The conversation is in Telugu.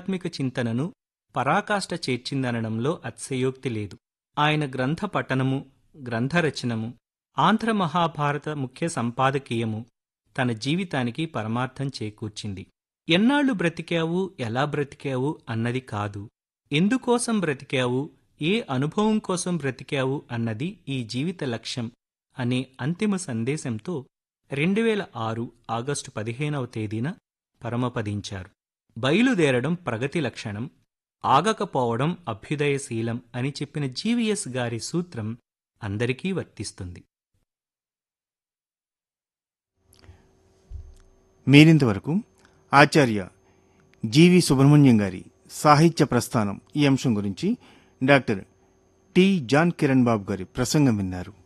ఆధ్యాత్మిక చింతనను పరాకాష్ట చేర్చిందనడంలో అతిశయోక్తి లేదు. ఆయన గ్రంథ పఠనము, గ్రంథరచనము, ఆంధ్ర మహాభారత ముఖ్య సంపాదకీయము తన జీవితానికి పరమార్థం చేకూర్చింది. ఎన్నాళ్లు బ్రతికావు, ఎలా బ్రతికావు అన్నది కాదు, ఎందుకోసం బ్రతికావు, ఏ అనుభవం కోసం బ్రతికావు అన్నది ఈ జీవిత లక్ష్యం అనే అంతిమ సందేశంతో 2006 ఆగస్టు 15వ తేదీన పరమపదించారు. బయలుదేరడం ప్రగతి లక్షణం, ఆగకపోవడం అభ్యుదయశీలం అని చెప్పిన జీవీఎస్ గారి సూత్రం అందరికీ వర్తిస్తుంది. మీరింతవరకు ఆచార్య జీవి సుబ్రహ్మణ్యం గారి సాహిత్య ప్రస్థానం ఈ అంశం గురించి డాక్టర్ టి జాన్ కిరణ్ బాబు గారి ప్రసంగం విన్నారు.